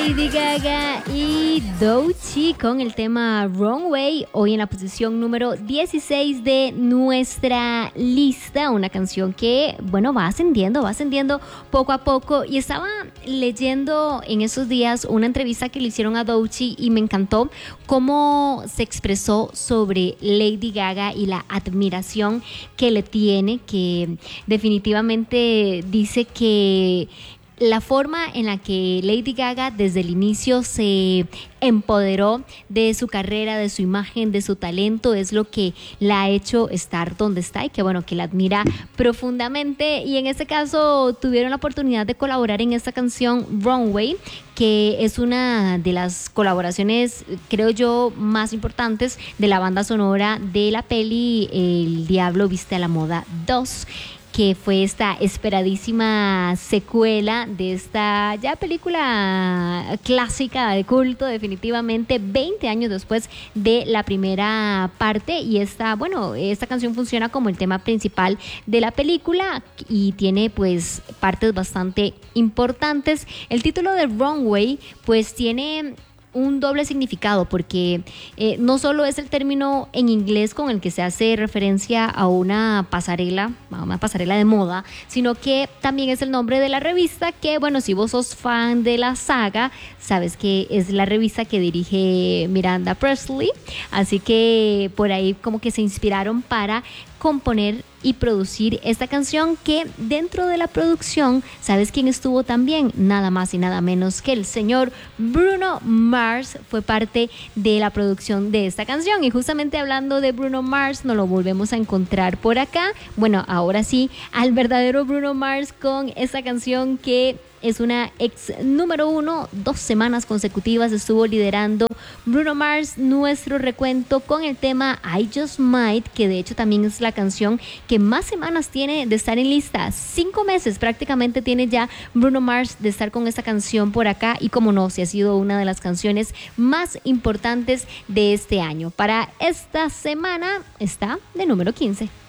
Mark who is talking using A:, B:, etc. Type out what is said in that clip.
A: Lady Gaga y Doechii con el tema Wrong Way, hoy en la posición número 16 de nuestra lista, una canción que, bueno, va ascendiendo poco a poco. Y estaba leyendo en esos días una entrevista que le hicieron a Doechii y me encantó cómo se expresó sobre Lady Gaga y la admiración que le tiene, que definitivamente dice que la forma en la que Lady Gaga desde el inicio se empoderó de su carrera, de su imagen, de su talento, es lo que la ha hecho estar donde está y que bueno, que la admira profundamente. Y en este caso tuvieron la oportunidad de colaborar en esta canción Wrong Way, que es una de las colaboraciones, creo yo, más importantes de la banda sonora de la peli El Diablo Viste a la Moda 2, que fue esta esperadísima secuela de esta ya película clásica de culto, definitivamente 20 años después de la primera parte. Y esta canción funciona como el tema principal de la película y tiene pues partes bastante importantes. El título de Wrong Way pues tiene un doble significado, porque no solo es el término en inglés con el que se hace referencia a una pasarela de moda, sino que también es el nombre de la revista que, bueno, si vos sos fan de la saga, sabes que es la revista que dirige Miranda Priestly, así que por ahí como que se inspiraron para componer y producir esta canción, que dentro de la producción, ¿sabes quién estuvo también? Nada más y nada menos que el señor Bruno Mars fue parte de la producción de esta canción. Y justamente hablando de Bruno Mars, nos lo volvemos a encontrar por acá. Bueno, ahora sí, al verdadero Bruno Mars con esta canción que es una ex número 1, 2 semanas consecutivas estuvo liderando Bruno Mars nuestro recuento con el tema I Just Might, que de hecho también es la canción que más semanas tiene de estar en lista. 5 meses prácticamente tiene ya Bruno Mars de estar con esta canción por acá, y como no, si ha sido una de las canciones más importantes de este año. Para esta semana está de número 15.